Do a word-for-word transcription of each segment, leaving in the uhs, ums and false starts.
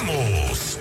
comenzamos.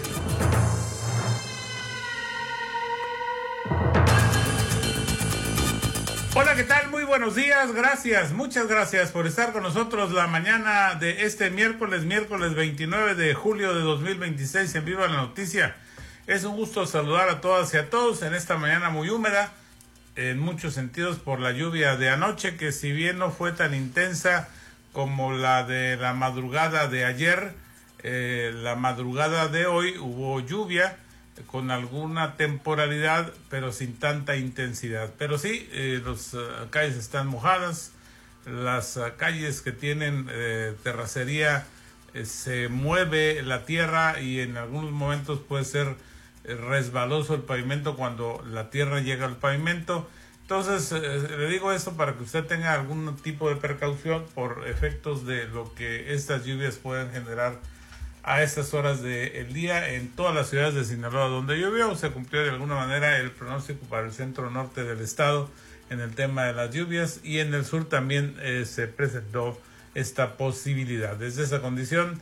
Hola, ¿qué tal? Muy buenos días, gracias, muchas gracias por estar con nosotros la mañana de este miércoles, miércoles veintinueve de julio de dos mil veintiséis en Viva la Noticia. Es un gusto saludar a todas y a todos en esta mañana muy húmeda, en muchos sentidos por la lluvia de anoche, que si bien no fue tan intensa como la de la madrugada de ayer, eh, la madrugada de hoy hubo lluvia con alguna temporalidad, pero sin tanta intensidad. Pero sí, eh, las uh, calles están mojadas, las uh, calles que tienen eh, terracería, eh, se mueve la tierra y en algunos momentos puede ser eh, resbaloso el pavimento cuando la tierra llega al pavimento. Entonces, eh, le digo esto para que usted tenga algún tipo de precaución por efectos de lo que estas lluvias pueden generar a estas horas del día en todas las ciudades de Sinaloa donde llovió. Se cumplió de alguna manera el pronóstico para el centro norte del estado en el tema de las lluvias, y en el sur también eh, se presentó esta posibilidad. Desde esa condición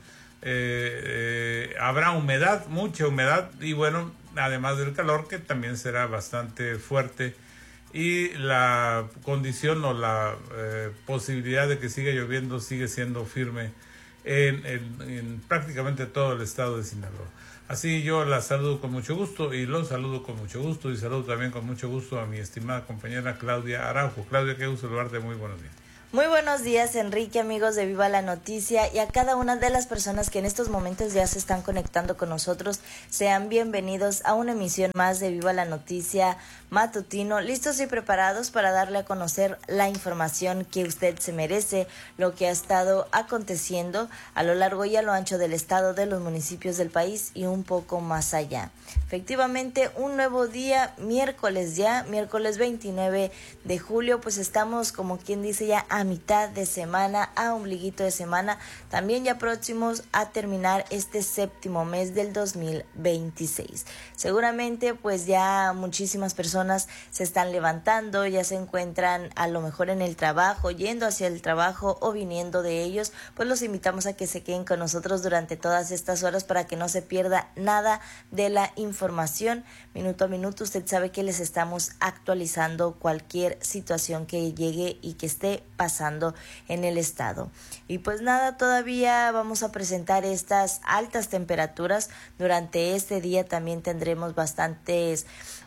eh, eh, habrá humedad, mucha humedad, y bueno, además del calor, que también será bastante fuerte, y la condición o la eh, posibilidad de que siga lloviendo sigue siendo firme En, en, en prácticamente todo el estado de Sinaloa. Así yo la saludo con mucho gusto y los saludo con mucho gusto, y saludo también con mucho gusto a mi estimada compañera Claudia Araujo. Claudia, qué gusto saludarte, muy buenos días. Muy buenos días, Enrique, amigos de Viva la Noticia, y a cada una de las personas que en estos momentos ya se están conectando con nosotros. Sean bienvenidos a una emisión más de Viva la Noticia matutino, listos y preparados para darle a conocer la información que usted se merece, lo que ha estado aconteciendo a lo largo y a lo ancho del estado, de los municipios del país y un poco más allá. Efectivamente, un nuevo día, miércoles ya, miércoles veintinueve de julio, pues estamos, como quien dice, ya a mitad de semana, a ombliguito de semana, también ya próximos a terminar este séptimo mes del dos mil veintiséis. Seguramente pues ya muchísimas personas se están levantando, ya se encuentran a lo mejor en el trabajo, yendo hacia el trabajo o viniendo de ellos. Pues los invitamos a que se queden con nosotros durante todas estas horas para que no se pierda nada de la información. Minuto a minuto usted sabe que les estamos actualizando cualquier situación que llegue y que esté pasando en el estado. Y pues nada, todavía vamos a presentar estas altas temperaturas. Durante este día también tendremos bastantes,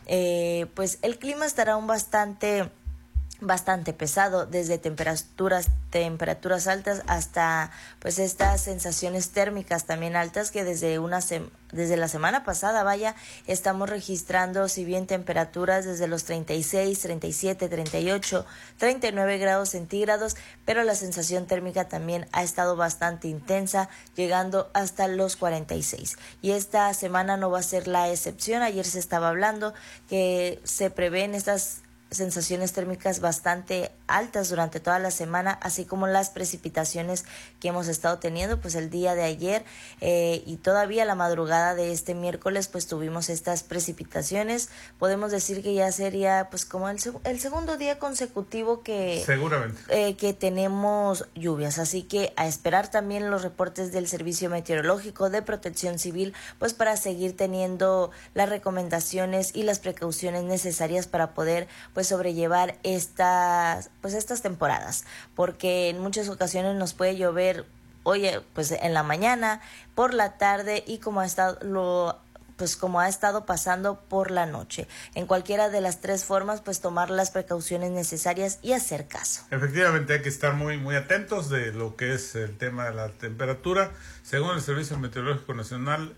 eh, pues el clima estará aún bastante bastante pesado, desde temperaturas temperaturas altas hasta pues estas sensaciones térmicas también altas, que desde una sem- desde la semana pasada, vaya, estamos registrando, si bien temperaturas desde los treinta y seis, treinta y siete, treinta y ocho, treinta y nueve grados centígrados, pero la sensación térmica también ha estado bastante intensa, llegando hasta los cuarenta y seis. Y esta semana no va a ser la excepción. Ayer se estaba hablando que se prevén estas sensaciones térmicas bastante altas durante toda la semana, así como las precipitaciones que hemos estado teniendo pues el día de ayer eh, y todavía la madrugada de este miércoles pues tuvimos estas precipitaciones. Podemos decir que ya sería pues como el, seg- el segundo día consecutivo que seguramente eh, que tenemos lluvias, así que a esperar también los reportes del Servicio Meteorológico de Protección Civil pues para seguir teniendo las recomendaciones y las precauciones necesarias para poder pues sobrellevar estas pues estas temporadas, porque en muchas ocasiones nos puede llover, oye, pues en la mañana, por la tarde y como ha estado lo pues como ha estado pasando por la noche. En cualquiera de las tres formas, pues tomar las precauciones necesarias y hacer caso. Efectivamente, hay que estar muy muy atentos de lo que es el tema de la temperatura. Según el Servicio Meteorológico Nacional,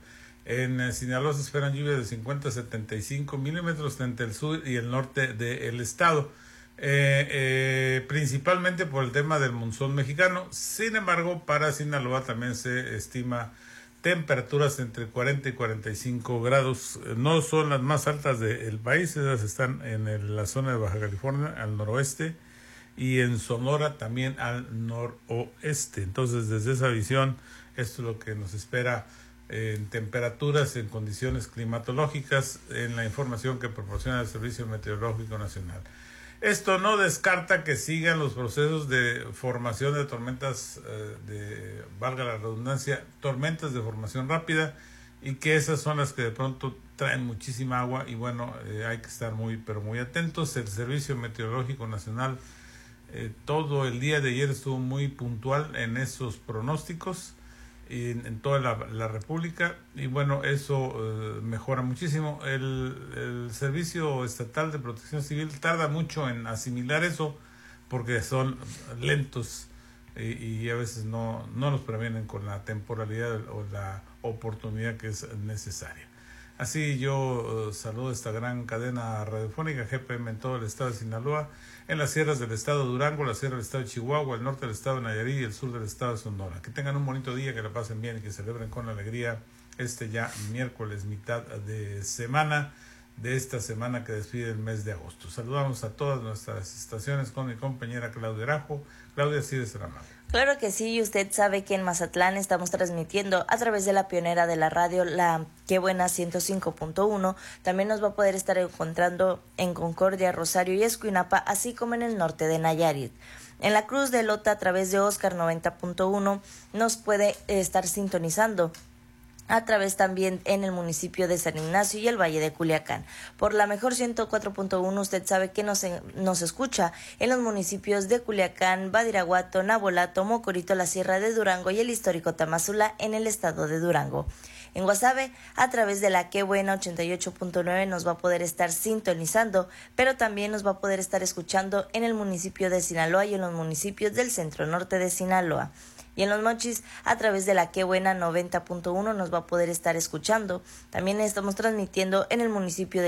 en Sinaloa se esperan lluvias de cincuenta a setenta y cinco milímetros entre el sur y el norte del estado, eh, eh, principalmente por el tema del monzón mexicano. Sin embargo, para Sinaloa también se estima temperaturas entre cuarenta y cuarenta y cinco grados. No son las más altas del país, esas están en el, la zona de Baja California, al noroeste, y en Sonora también al noroeste. Entonces, desde esa visión, esto es lo que nos espera en temperaturas, en condiciones climatológicas, en la información que proporciona el Servicio Meteorológico Nacional. Esto no descarta que sigan los procesos de formación de tormentas, eh, de, valga la redundancia, tormentas de formación rápida, y que esas son las que de pronto traen muchísima agua y bueno, eh, hay que estar muy, pero muy atentos. El Servicio Meteorológico Nacional eh, todo el día de ayer estuvo muy puntual en esos pronósticos y en, en toda la, la República y bueno, eso eh, mejora muchísimo. El, el Servicio Estatal de Protección Civil tarda mucho en asimilar eso porque son lentos y, y a veces no, no nos previenen con la temporalidad o la oportunidad que es necesaria. Así yo uh, saludo esta gran cadena radiofónica G P M en todo el estado de Sinaloa, en las sierras del estado de Durango, la sierra del estado de Chihuahua, el norte del estado de Nayarit y el sur del estado de Sonora. Que tengan un bonito día, que la pasen bien y que celebren con alegría este ya miércoles, mitad de semana, de esta semana que despide el mes de agosto. Saludamos a todas nuestras estaciones con mi compañera Claudia Arajo. Claudia, sí, de ser amable. Claro que sí, y usted sabe que en Mazatlán estamos transmitiendo a través de la pionera de la radio, la Qué Buena ciento cinco punto uno. También nos va a poder estar encontrando en Concordia, Rosario y Escuinapa, así como en el norte de Nayarit. En la Cruz de Lota, a través de Oscar noventa punto uno, nos puede estar sintonizando. A través también en el municipio de San Ignacio y el Valle de Culiacán. Por la mejor ciento cuatro punto uno, usted sabe que nos, nos escucha en los municipios de Culiacán, Badiraguato, Nabolato, Mocorito, la Sierra de Durango y el histórico Tamazula en el estado de Durango. En Guasave, a través de la Qué Buena ochenta y ocho punto nueve nos va a poder estar sintonizando, pero también nos va a poder estar escuchando en el municipio de Sinaloa y en los municipios del centro norte de Sinaloa. Y en Los Mochis, a través de la Qué Buena noventa punto uno nos va a poder estar escuchando. También estamos transmitiendo en el municipio de